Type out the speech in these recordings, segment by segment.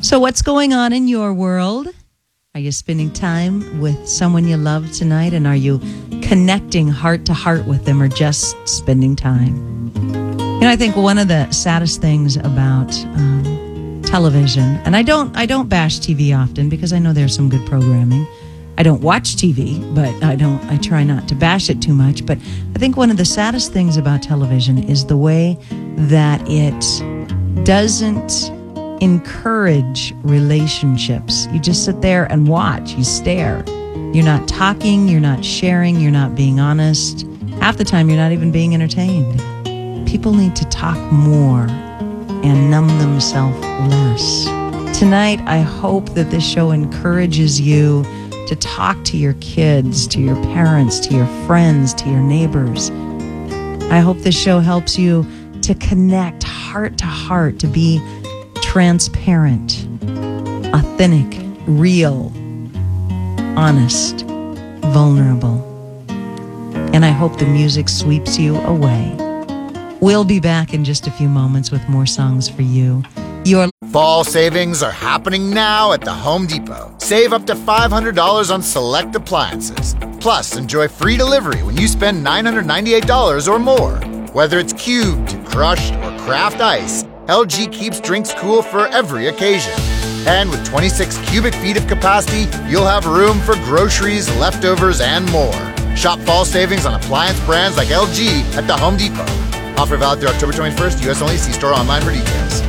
So what's going on in your world? Are you spending time with someone you love tonight? And are you connecting heart to heart with them or just spending time? You know, I think one of the saddest things about television, and I don't bash TV often because I know there's some good programming. I don't watch TV, but I try not to bash it too much. But I think one of the saddest things about television is the way that it doesn't encourage relationships. You just sit there and watch, you stare. You're not talking, you're not sharing, you're not being honest. Half the time you're not even being entertained. People need to talk more and numb themselves less. Tonight, I hope that this show encourages you to talk to your kids, to your parents, to your friends, to your neighbors. I hope this show helps you to connect heart to heart, to be transparent, authentic, real, honest, vulnerable. And I hope the music sweeps you away. We'll be back in just a few moments with more songs for you. Your fall savings are happening now at the Home Depot. Save up to $500 on select appliances. Plus, enjoy free delivery when you spend $998 or more. Whether it's cubed, crushed, or craft ice, LG keeps drinks cool for every occasion. And with 26 cubic feet of capacity, you'll have room for groceries, leftovers, and more. Shop fall savings on appliance brands like LG at the Home Depot. Offer valid through October 21st, U.S. only. See store online for details.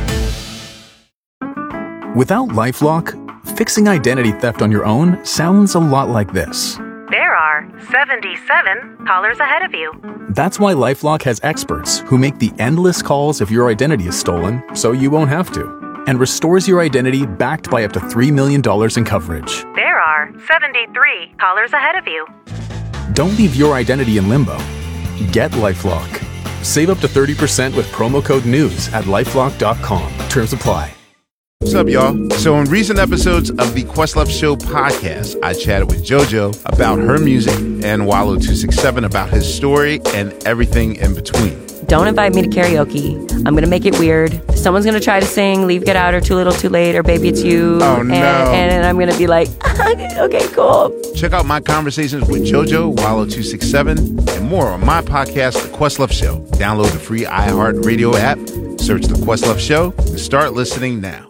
Without LifeLock, fixing identity theft on your own sounds a lot like this. There are 77 callers ahead of you. That's why LifeLock has experts who make the endless calls if your identity is stolen, so you won't have to, and restores your identity backed by up to $3 million in coverage. There are 73 callers ahead of you. Don't leave your identity in limbo. Get LifeLock. Save up to 30% with promo code NEWS at LifeLock.com. Terms apply. What's up, y'all? So in recent episodes of the Questlove Show podcast, I chatted with JoJo about her music and Wallo267 about his story and everything in between. Don't invite me to karaoke. I'm going to make it weird. Someone's going to try to sing Leave, Get Out, or Too Little, Too Late, or Baby It's You. Oh, no. And I'm going to be like, okay, cool. Check out my conversations with JoJo, Wallo267, and more on my podcast, The Questlove Show. Download the free iHeartRadio app, search The Questlove Show, and start listening now.